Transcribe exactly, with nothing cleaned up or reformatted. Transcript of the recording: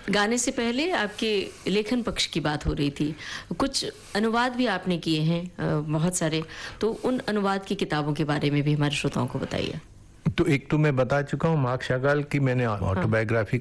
गाने से पहले आपके लेखन पक्ष की बात हो रही थी। कुछ अनुवाद भी आपने किए हैं अ, बहुत सारे, तो उन अनुवाद की किताबों के बारे में भी हमारे श्रोताओं को बताइए। तो एक तो मैं बता चुका हूँ, मार्क शागाल की मैंने ऑटोबायोग्राफी